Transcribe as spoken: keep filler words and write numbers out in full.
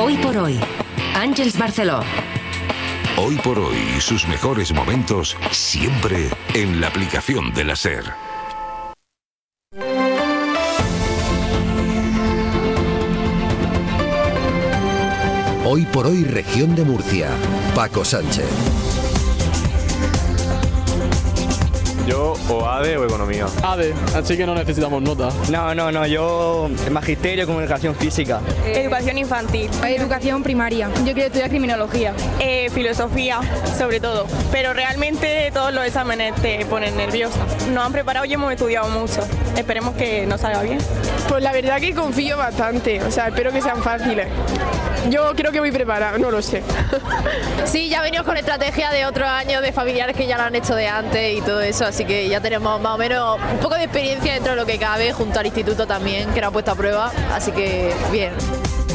Hoy por hoy, Àngels Barceló. Hoy por hoy, sus mejores momentos siempre en la aplicación de la SER. Hoy por hoy, región de Murcia. Paco Sánchez. Yo o A D E o Economía. A D E, así que no necesitamos nota. No, no, no, yo Magisterio, Comunicación Física. Eh, educación infantil. Educación primaria. Yo quiero estudiar Criminología. Eh, filosofía, sobre todo. Pero realmente todos los exámenes te ponen nerviosa. Nos han preparado y hemos estudiado mucho. Esperemos que nos salga bien. Pues la verdad que confío bastante, o sea, espero que sean fáciles. Yo creo que voy preparada, no lo sé. Sí, ya venimos con estrategia de otros años de familiares que ya lo han hecho de antes y todo eso, así que ya tenemos más o menos un poco de experiencia dentro de lo que cabe, junto al instituto también, que nos ha puesto a prueba, así que bien.